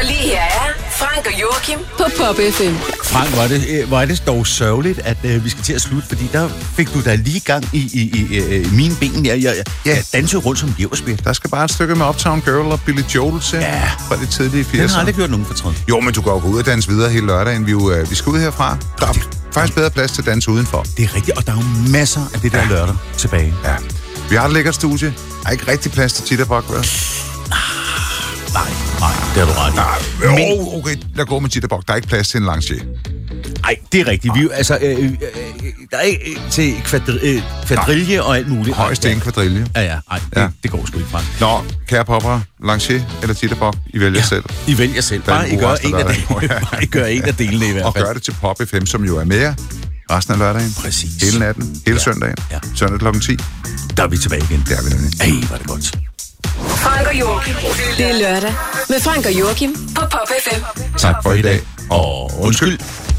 lige her er Frank og Joachim på Pop FM. Frank, hvor er det dog sørgeligt, at vi skal til at slutte, fordi der fik du da lige gang i mine ben. Jeg dansede rundt som leverspjæt. Der skal bare et stykke med Uptown Girl og Billy Joel til fra det tidlige 80'erne. Den har aldrig gjort nogen fortræd. Jo, men du kan jo gå ud og danse videre hele lørdagen. Vi skal ud herfra. Der er faktisk bedre plads til at danse udenfor. Det er rigtigt, og der er jo masser af det der lørdag tilbage. Ja. Vi har et lækkert studie. Der er ikke rigtig plads til Jitterbug, vel? Nej, det har du ret i. Okay, lad gå med Jitterbug. Der er ikke plads til en lancier. Nej, det er rigtigt. Vi, der er ikke til kvadrille og alt muligt. Højst en kvadrille. Ja. Det går sgu ikke, Frank. Nå, kære popper, lancier eller Jitterbug, I vælger selv. I vælger selv. Bare I gør en af delene i hvert fald. Og gør det til Pop FM, som jo er med resten af lørdagen. Præcis. Hele natten, hele søndagen. Ja. Søndag kl. 10. Der er vi tilbage igen. Der er vi nemlig. Ej, var det godt. Frank og Joachim. Det er lørdag med Frank og Joachim på Pop FM. Tak for i dag. Og undskyld.